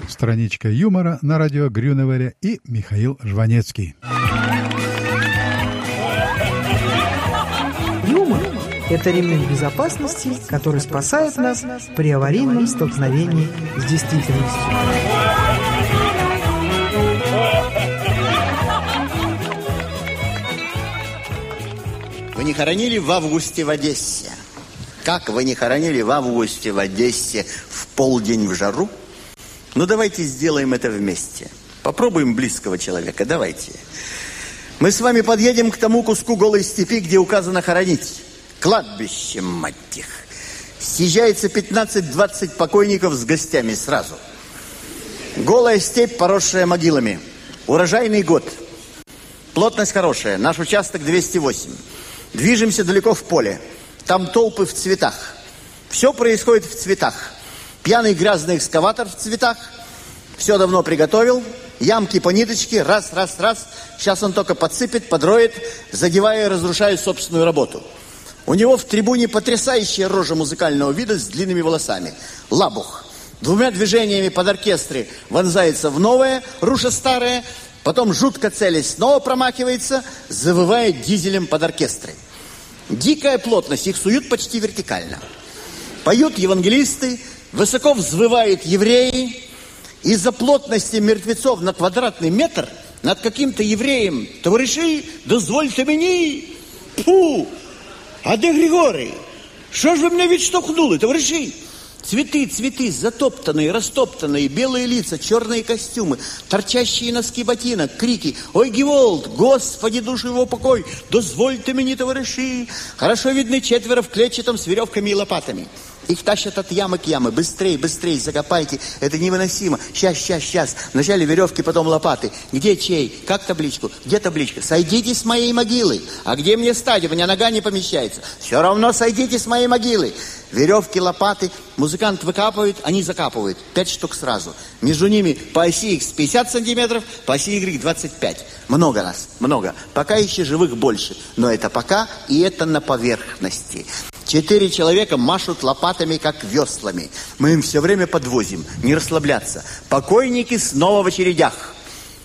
Страничка юмора на радио Грюневере и Михаил Жванецкий. Юмор – это ремень безопасности, который спасает нас при аварийном столкновении с действительностью. Вы не хоронили в августе в Одессе? Как вы не хоронили в августе в Одессе в полдень в жару? Ну, давайте сделаем это вместе. Попробуем близкого человека, давайте. Мы с вами подъедем к тому куску голой степи, где указано хоронить. Кладбище, мать их. Съезжается 15-20 покойников с гостями сразу. Голая степь, поросшая могилами. Урожайный год. Плотность хорошая. Наш участок 208. Движемся далеко в поле. Там толпы в цветах. Все происходит в цветах. Пьяный грязный экскаватор в цветах. Все давно приготовил. Ямки по ниточке. Раз. Сейчас он только подсыпет, подроет, задевая и разрушая собственную работу. У него в трибуне потрясающая рожа музыкального вида с длинными волосами. Лабух. 2 движениями под оркестре вонзается в новое, руша старое. Потом, жутко целясь, снова промахивается, завывая дизелем под оркестрой. Дикая плотность, их суют почти вертикально. Поют евангелисты, высоко взвывают евреи. Из-за плотности мертвецов на квадратный метр над каким-то евреем: товариши, дозвольте мені. Фу! А де Григорий? Что ж вы меня відштовхнули, товариши? Цветы, затоптанные, растоптанные, белые лица, черные костюмы, торчащие носки ботинок, крики: «Ой, Геволд, Господи, душу его покой, дозвольте мне, товарищи!» Хорошо видны 4 в клетчатом с веревками и лопатами. Их тащат от ямы к яме. Быстрей, закопайте. Это невыносимо. Сейчас. Вначале веревки, потом лопаты. Где чей? Как табличку? Где табличка? Сойдите с моей могилы. А где мне стать? У меня нога не помещается. Все равно сойдите с моей могилы. Веревки, лопаты. Музыкант выкапывает, они закапывают. 5 штук сразу. Между ними по оси X 50 сантиметров, по оси Y 25. Много нас, много. Пока еще живых больше. Но это пока, и это на поверхности. 4 человека машут лопатами, как веслами. Мы им все время подвозим, не расслабляться. Покойники снова в очередях.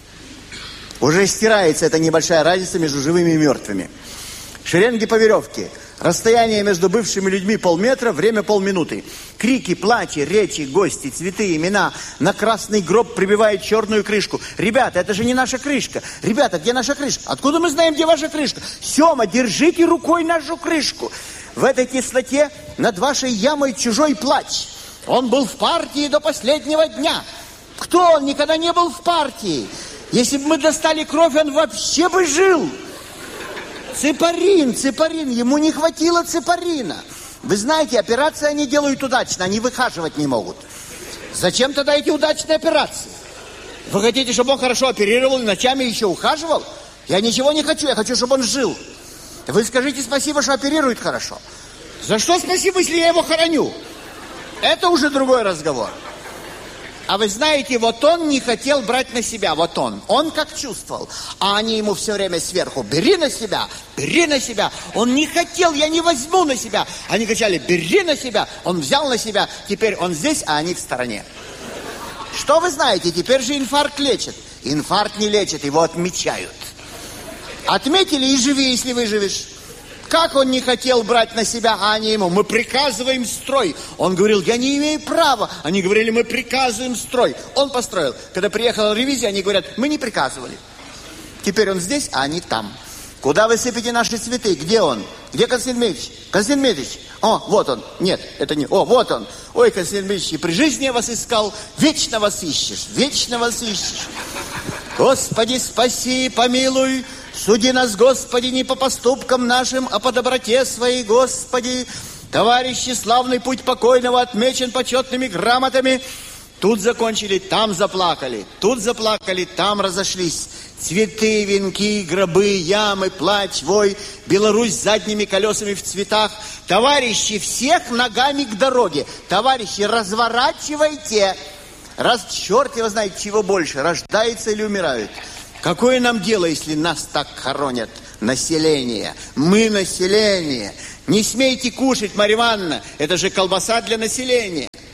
Уже стирается эта небольшая разница между живыми и мертвыми. Шеренги по веревке. Расстояние между бывшими людьми полметра, время полминуты. Крики, плачи, речи, гости, цветы, имена. На красный гроб прибивают черную крышку. Ребята, это же не наша крышка. Ребята, где наша крышка? Откуда мы знаем, где ваша крышка? Сема, держите рукой нашу крышку. В этой кислоте над вашей ямой чужой плач. Он был в партии до последнего дня. Кто он? Никогда не был в партии. Если бы мы достали кровь, он вообще бы жил. Ципарин, ему не хватило ципарина. Вы знаете, операции они делают удачно, они выхаживать не могут. Зачем тогда эти удачные операции? Вы хотите, чтобы он хорошо оперировал и ночами еще ухаживал? Я ничего не хочу, я хочу, чтобы он жил. Вы скажите спасибо, что оперирует хорошо. За что спасибо, если я его хороню? Это уже другой разговор. А вы знаете, вот он не хотел брать на себя, вот он. Он как чувствовал. А они ему все время сверху: бери на себя, бери на себя. Он не хотел, я не возьму на себя. Они кричали: бери на себя. Он взял на себя, теперь он здесь, а они в стороне. Что вы знаете, теперь же инфаркт лечат. Инфаркт не лечат, его отмечают. Отметили и живи, если выживешь. Как он не хотел брать на себя, а они ему: мы приказываем строй. Он говорил: я не имею права. Они говорили: мы приказываем строй. Он построил. Когда приехала ревизия, они говорят: мы не приказывали. Теперь он здесь, а они там. Куда вы сыпете наши цветы? Где он? Где Константин Дмитриевич? Константин Дмитриевич. О, вот он. Нет, это не... О, вот он. Ой, Константин Дмитриевич, и при жизни я вас искал. Вечно вас ищешь. Вечно вас ищешь. Господи, спаси, помилуй. Суди нас, Господи, не по поступкам нашим, а по доброте своей, Господи. Товарищи, славный путь покойного отмечен почетными грамотами. Тут закончили, там заплакали. Тут заплакали, там разошлись. Цветы, венки, гробы, ямы, плач, вой. Беларусь с задними колесами в цветах. Товарищи, всех ногами к дороге. Товарищи, разворачивайте. Раз черт его знает, чего больше, рождается или умирают. Какое нам дело, если нас так хоронят? Население. Мы население. Не смейте кушать, Марья Ивановна. Это же колбаса для населения.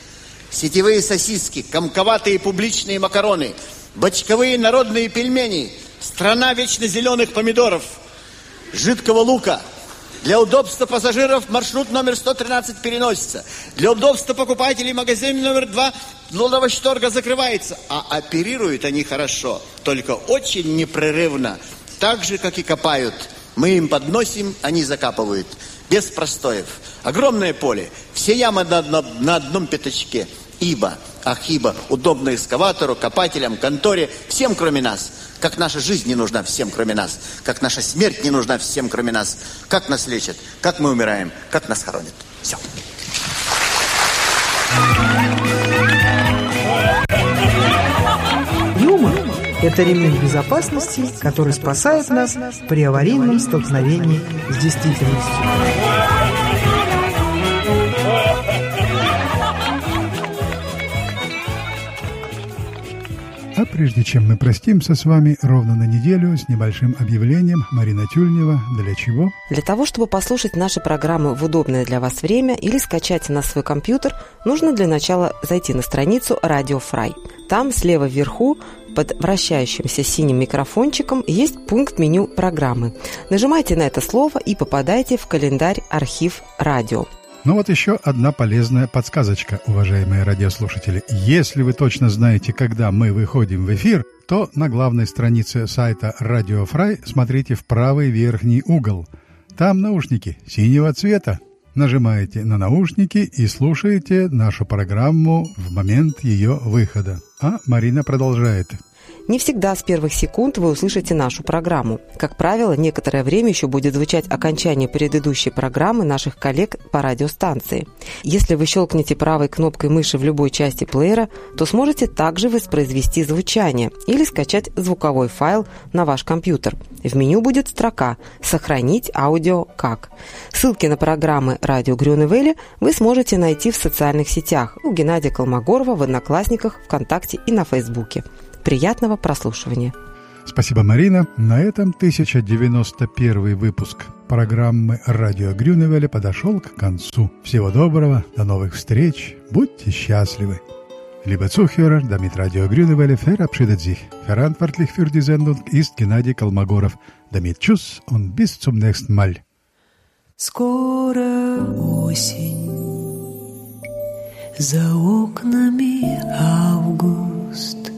сетевые сосиски, комковатые публичные макароны, бочковые народные пельмени, страна вечно зеленых помидоров, жидкого лука. Для удобства пассажиров маршрут номер 113 переносится. Для удобства покупателей магазин номер 2 Лодовощторга закрывается. А оперируют они хорошо, только очень непрерывно. Так же, как и копают. Мы им подносим, они закапывают. Без простоев. Огромное поле. Все ямы на одном пятачке. Ибо удобно экскаватору, копателям, конторе, всем кроме нас. Как наша жизнь не нужна всем кроме нас. Как наша смерть не нужна всем кроме нас. Как нас лечат, как мы умираем, как нас хоронят. Все. Юмор – это ремень безопасности, который спасает нас при аварийном столкновении с действительностью. А прежде чем мы простимся с вами ровно на неделю с небольшим объявлением, Марина Тюльнева, для чего? Для того, чтобы послушать наши программы в удобное для вас время или скачать на свой компьютер, нужно для начала зайти на страницу Radio Fry. Там слева вверху под вращающимся синим микрофончиком есть пункт меню программы. Нажимайте на это слово и попадаете в календарь «Архив радио». Ну вот еще одна полезная подсказочка, уважаемые радиослушатели. Если вы точно знаете, когда мы выходим в эфир, то на главной странице сайта Radio Fry смотрите в правый верхний угол. Там наушники синего цвета. Нажимаете на наушники и слушаете нашу программу в момент ее выхода. А Марина продолжает. Не всегда с первых секунд вы услышите нашу программу. Как правило, некоторое время еще будет звучать окончание предыдущей программы наших коллег по радиостанции. Если вы щелкнете правой кнопкой мыши в любой части плеера, то сможете также воспроизвести звучание или скачать звуковой файл на ваш компьютер. В меню будет строка «Сохранить аудио как». Ссылки на программы «Радио Грюневеле» вы сможете найти в социальных сетях у Геннадия Колмогорова в Одноклассниках, ВКонтакте и на Фейсбуке. Приятного прослушивания. Спасибо, Марина. На этом 1091 выпуск программы «Радио Грюневеле» подошел к концу. Всего доброго, до новых встреч, будьте счастливы. Liebe Zuhörer, damit Radio Grünewelle verabschiedet sich. Verantwortlich für die Sendung ist Gennady Kolmogorov. Damit tschüss und bis zum nächsten Mal. Скоро осень, за окнами август.